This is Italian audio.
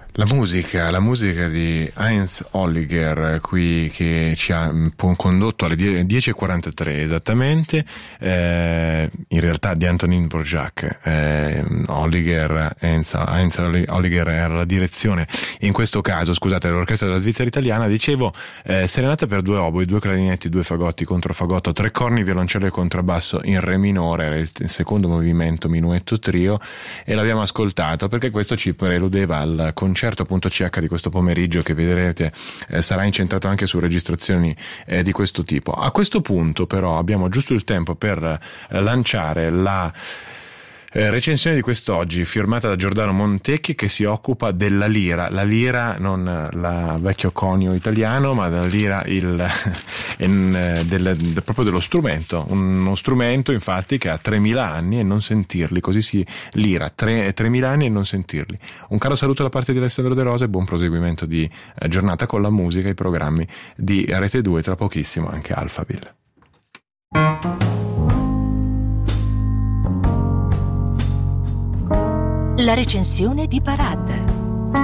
La musica di Heinz Holliger qui che ci ha condotto alle 10:43 esattamente, in realtà di Antonin Dvorak. Heinz Holliger era la direzione, in questo caso, scusate, l'orchestra della Svizzera italiana. Dicevo, serenata per 2 oboi, 2 clarinetti, 2 fagotti, controfagotto, 3 corni, violoncello e contrabbasso in re minore, era il secondo movimento minuetto trio, e l'abbiamo ascoltato perché questo ci preludeva al concerto .ch di questo pomeriggio, che vedrete sarà incentrato anche su registrazioni di questo tipo. A questo punto però abbiamo giusto il tempo per lanciare la recensione di quest'oggi, firmata da Giordano Montecchi, che si occupa della lira. La lira, non la vecchio conio italiano, ma la lira proprio dello strumento. Uno strumento infatti che ha 3000 anni e non sentirli, così si lira, 3000 anni e non sentirli. Un caro saluto da parte di Alessandro De Rosa e buon proseguimento di giornata con la musica e i programmi di Rete 2, tra pochissimo anche Alphaville. La recensione di Parad.